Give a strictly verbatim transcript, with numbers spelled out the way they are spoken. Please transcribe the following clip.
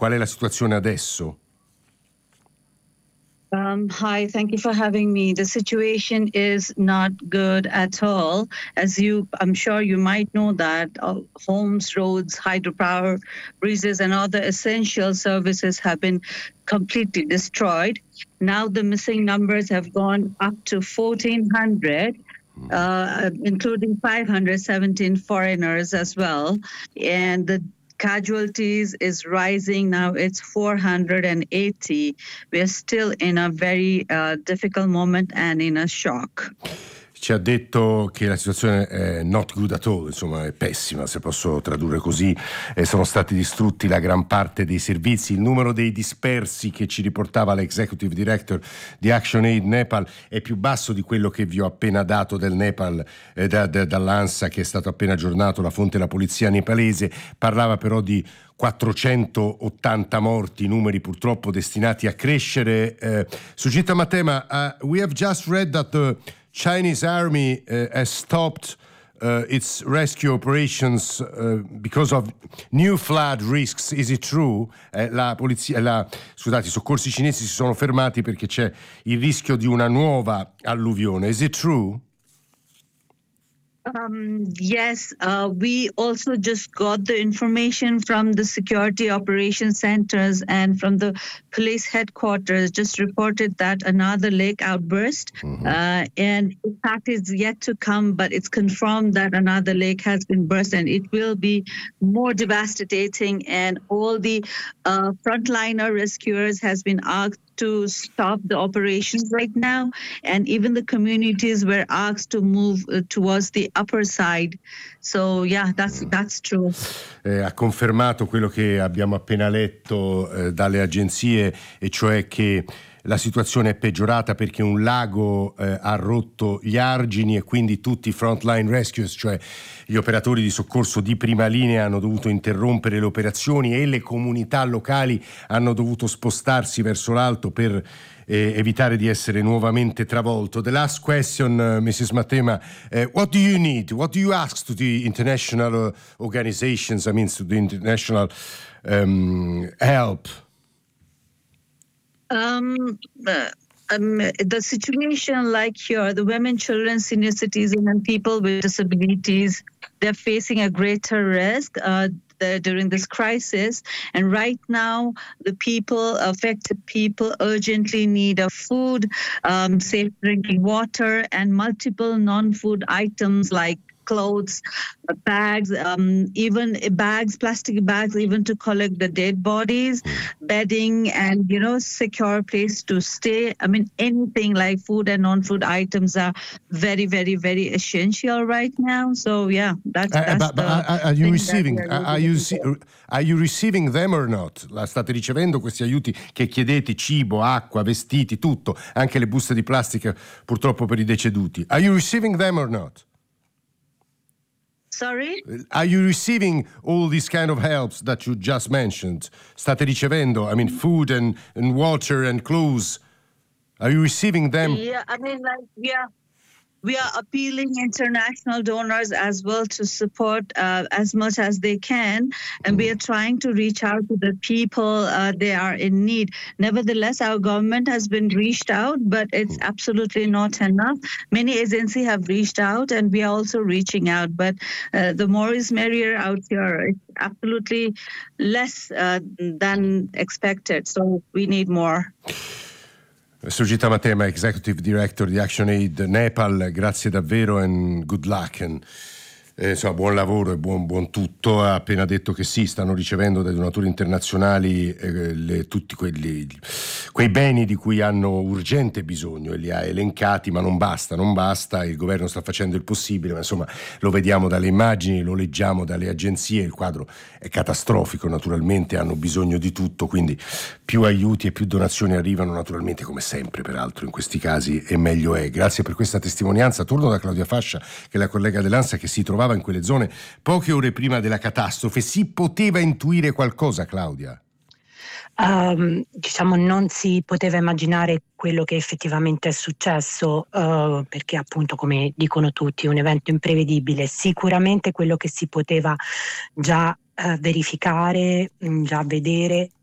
Qual è la situazione adesso? Um, hi, thank you for having me. The situation is not good at all. As you, I'm sure you might know that uh, homes, roads, hydropower, bridges, and other essential services have been completely destroyed. Now the missing numbers have gone up to fourteen hundred. Uh, including five hundred seventeen foreigners as well. And the casualties is rising now. It's four hundred eighty. We're still in a very uh, difficult moment and in a shock. Ci ha detto che la situazione è not good at all, insomma è pessima, se posso tradurre così. Eh, sono stati distrutti la gran parte dei servizi. Il numero dei dispersi che ci riportava l'executive director di ActionAid Nepal è più basso di quello che vi ho appena dato del Nepal, eh, da, da, dall'ANSA, che è stato appena aggiornato, la fonte della polizia nepalese. Parlava però di quattrocentottanta morti, numeri purtroppo destinati a crescere. Uh, Sujitha Matema, uh, we have just read that the Chinese army uh, has stopped uh, its rescue operations uh, because of new flood risks. Is it true? Eh, la polizia, la, scusate, i soccorsi cinesi si sono fermati perché c'è il rischio di una nuova alluvione. Is it true? Um, yes, uh, we also just got the information from the security operations centers and from the police headquarters, just reported that another lake outburst. Mm-hmm. Uh, and in fact, it's yet to come, but it's confirmed that another lake has been burst, and it will be more devastating. And all the uh, frontliner rescuers has been asked to stop the operations right now, and even the communities were asked to move uh, towards the upper side. So yeah, that's that's true. Eh, ha confermato quello che abbiamo appena letto eh, dalle agenzie, e cioè che la situazione è peggiorata perché un lago eh, ha rotto gli argini, e quindi tutti i frontline rescues, cioè gli operatori di soccorso di prima linea, hanno dovuto interrompere le operazioni, e le comunità locali hanno dovuto spostarsi verso l'alto per eh, evitare di essere nuovamente travolto. The last question, uh, missus Matema, uh, what do you need? What do you ask to the international uh, organizations, I mean to the international um, help? Um, uh, um, the situation like here, the women, children, senior citizens, and people with disabilities, they're facing a greater risk uh, the, during this crisis. And right now, the people, affected people, urgently need a food, um, safe drinking water, and multiple non-food items like clothes, bags, um, even bags, plastic bags, even to collect the dead bodies, bedding, and, you know, secure place to stay. I mean, anything like food and non-food items are very, very, very essential right now. So, yeah, that's, uh, that's but, but the are, are you receiving? Are are you are you receiving them or not? La state ricevendo questi aiuti che chiedete? Cibo, acqua, vestiti, tutto, anche le buste di plastica, purtroppo, per i deceduti. Are you receiving them or not? Sorry? Are you receiving all these kind of helps that you just mentioned? State ricevendo, I mean, food and, and water and clothes. Are you receiving them? Yeah, I mean, like, yeah. We are appealing international donors as well to support uh, as much as they can, and we are trying to reach out to the people uh, they are in need. Nevertheless, our government has been reached out, but it's absolutely not enough. Many agencies have reached out, and we are also reaching out, but uh, the more is merrier out here. It's absolutely less uh, than expected, so we need more. Sujitha Matema, Executive Director di ActionAid Nepal, grazie davvero and good luck. And, eh, insomma, buon lavoro e buon, buon tutto. Ha appena detto che sì, stanno ricevendo dai donatori internazionali eh, le, tutti quelli, quei beni di cui hanno urgente bisogno, e li ha elencati, ma non basta, non basta. Il governo sta facendo il possibile, ma insomma lo vediamo dalle immagini, lo leggiamo dalle agenzie, il quadro è catastrofico. Naturalmente hanno bisogno di tutto, quindi più aiuti e più donazioni arrivano, naturalmente, come sempre peraltro in questi casi, e meglio è. Grazie per questa testimonianza. Torno da Claudia Fascia, che è la collega dell'ANSA, che si trovava in quelle zone poche ore prima della catastrofe. Si poteva intuire qualcosa, Claudia? Um, diciamo non si poteva immaginare quello che effettivamente è successo, uh, perché appunto, come dicono tutti, un evento imprevedibile. Sicuramente quello che si poteva già uh, verificare, già vedere,